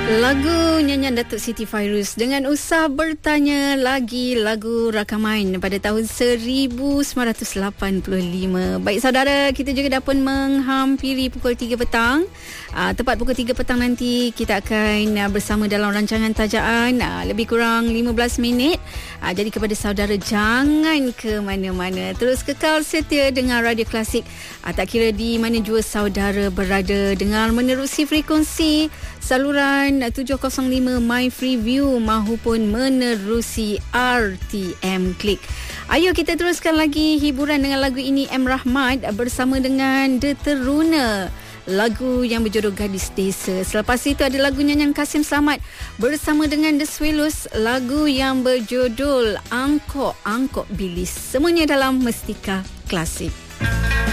Lagu nyanyian Datuk Siti Fairuz dengan Usah Bertanya Lagi, lagu rakaman pada tahun 1985. Baik saudara, kita juga dah pun menghampiri pukul 3 petang. Tepat pukul 3 petang nanti kita akan bersama dalam rancangan Tajaan, lebih kurang 15 minit. Jadi kepada saudara, jangan ke mana-mana, terus kekal setia dengan Radio Klasik. Tak kira di mana jua saudara berada, dengan menerusi frekuensi saluran 705 My Freeview mahupun menerusi RTM Klik. Ayo kita teruskan lagi hiburan dengan lagu ini, M. Rahmat bersama dengan The Teruna, lagu yang berjudul Gadis Desa. Selepas itu ada lagu nyanyian Kasim Slamet bersama dengan The Swellows, lagu yang berjudul Angkok Angkok Bilis. Semuanya dalam Mestika Klasik.